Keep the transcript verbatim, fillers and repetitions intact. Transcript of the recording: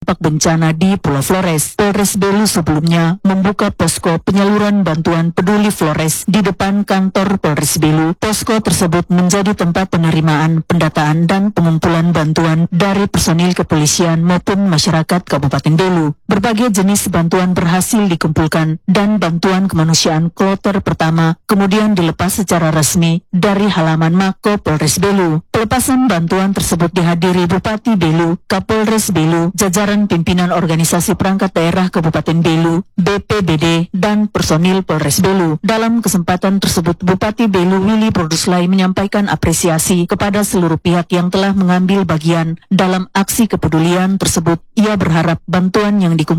dampak bencana di Pulau Flores. Polres Belu sebelumnya membuka posko penyaluran bantuan peduli Flores di depan kantor Polres Belu. Posko tersebut menjadi tempat penerimaan, pendataan, dan pengumpulan bantuan dari personil kepolisian maupun masyarakat Kabupaten Belu. Berbagai jenis bantuan berhasil dikumpulkan dan bantuan kemanusiaan kloter pertama kemudian dilepas secara resmi dari halaman Mako Polres Belu. Pelepasan bantuan tersebut dihadiri Bupati Belu, Kapolres Belu, jajaran pimpinan organisasi perangkat daerah Kabupaten Belu, B P B D, dan personil Polres Belu. Dalam kesempatan tersebut, Bupati Belu Willy Produslay menyampaikan apresiasi kepada seluruh pihak yang telah mengambil bagian dalam aksi kepedulian tersebut. Ia berharap bantuan yang dikumpulkan